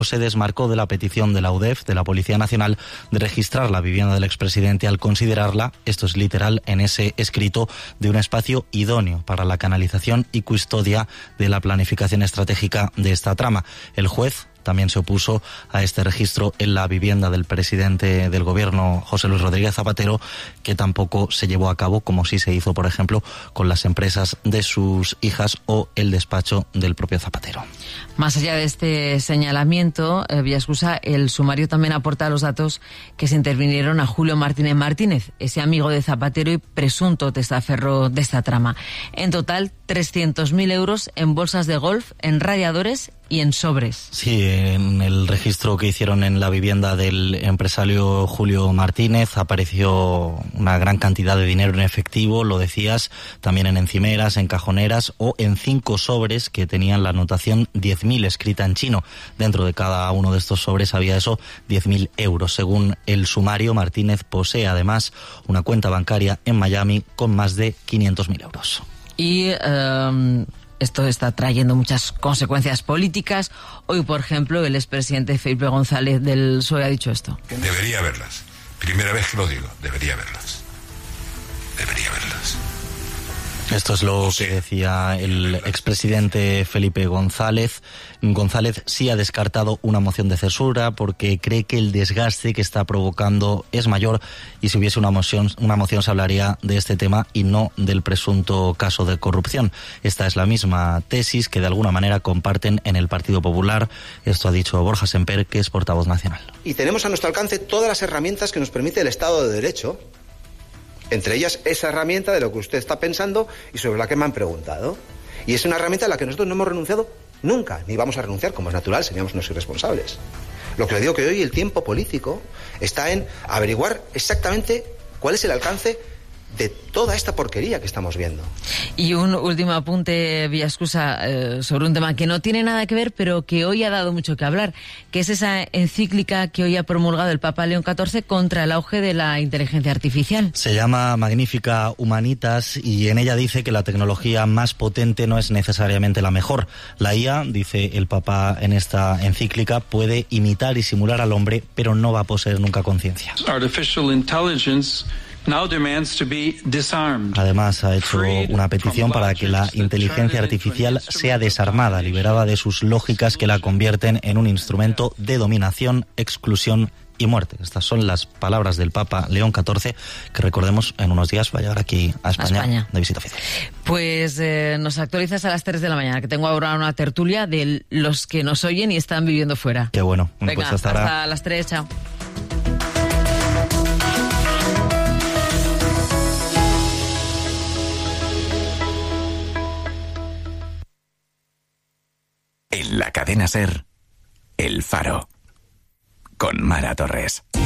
se desmarcó de la petición de la UDEF, de la Policía Nacional, de registrar la vivienda del expresidente al considerarla, esto es literal en ese escrito, de un espacio idóneo para la canalización y custodia de la planificación estratégica de esta trama. El juez también se opuso a este registro en la vivienda del presidente del gobierno, José Luis Rodríguez Zapatero, que tampoco se llevó a cabo, como sí se hizo, por ejemplo, con las empresas de sus hijas o el despacho del propio Zapatero. Más allá de este señalamiento, Villaescusa, el sumario también aporta los datos que se intervinieron a Julio Martínez Martínez, ese amigo de Zapatero y presunto testaferro de esta trama. En total, 300.000 euros en bolsas de golf, en radiadores y en sobres. Sí, en el registro que hicieron en la vivienda del empresario Julio Martínez apareció una gran cantidad de dinero en efectivo, lo decías, también en encimeras, en cajoneras o en 5 sobres que tenían la anotación 10.000 escrita en chino. Dentro de cada uno de estos sobres había 10.000 euros. Según el sumario, Martínez posee además una cuenta bancaria en Miami con más de 500.000 euros. Y esto está trayendo muchas consecuencias políticas. Hoy, por ejemplo, el expresidente Felipe González del PSOE ha dicho esto. Debería verlas. Primera vez que lo digo. Debería verlas. Debería verlas. Esto es lo que decía el expresidente Felipe González. González sí ha descartado una moción de censura porque cree que el desgaste que está provocando es mayor y si hubiese una moción se hablaría de este tema y no del presunto caso de corrupción. Esta es la misma tesis que de alguna manera comparten en el Partido Popular. Esto ha dicho Borja Semper, que es portavoz nacional. Y tenemos a nuestro alcance todas las herramientas que nos permite el Estado de Derecho. Entre ellas, esa herramienta de lo que usted está pensando y sobre la que me han preguntado. Y es una herramienta a la que nosotros no hemos renunciado nunca, ni vamos a renunciar, como es natural, seríamos unos irresponsables. Lo que le digo que hoy el tiempo político está en averiguar exactamente cuál es el alcance de toda esta porquería que estamos viendo. Y un último apunte, Villaescusa, sobre un tema que no tiene nada que ver, pero que hoy ha dado mucho que hablar, que es esa encíclica que hoy ha promulgado el Papa León XIV contra el auge de la inteligencia artificial. Se llama Magnificat Humanitas y en ella dice que la tecnología más potente no es necesariamente la mejor. La IA, dice el Papa en esta encíclica, puede imitar y simular al hombre, pero no va a poseer nunca conciencia. Artificial intelligence now demands to be disarmed. Además, ha hecho una petición para que la inteligencia artificial sea desarmada, liberada de sus lógicas que la convierten en un instrumento de dominación, exclusión y muerte. Estas son las palabras del Papa León XIV, que recordemos en unos días va a llegar aquí a España de visita oficial. Pues nos actualizas a las 3 de la mañana, que tengo ahora una tertulia de los que nos oyen y están viviendo fuera. Qué bueno. Venga, pues hasta las 3, chao. En la cadena SER, El Faro, con Mara Torres.